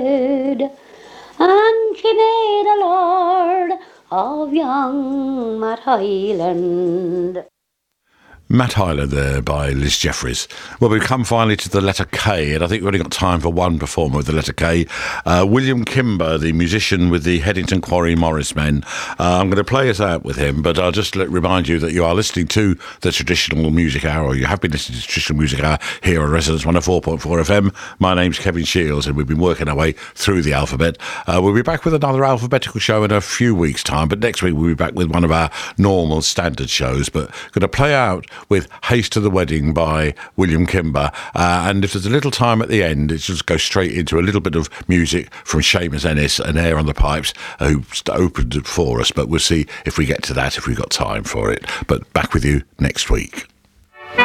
And she made a lord of young Matt Hyland. Matt Hyland there by Liz Jeffries. Well, we've come finally to the letter K, and I think we've only got time for one performer with the letter K. William Kimber, the musician with the Headington Quarry Morris Men. I'm going to play us out with him, but I'll just remind you that you are listening to the Traditional Music Hour, or you have been listening to the Traditional Music Hour here on Resonance 104.4 FM. My name's Kevin Shields, and we've been working our way through the alphabet. We'll be back with another alphabetical show in a few weeks' time, but next week we'll be back with one of our normal standard shows, but going to play out with Haste to the Wedding by William Kimber. And if there's a little time at the end, it's just go straight into a little bit of music from Seamus Ennis and Air on the Pipes, who opened it for us. But we'll see if we get to that, if we've got time for it. But back with you next week.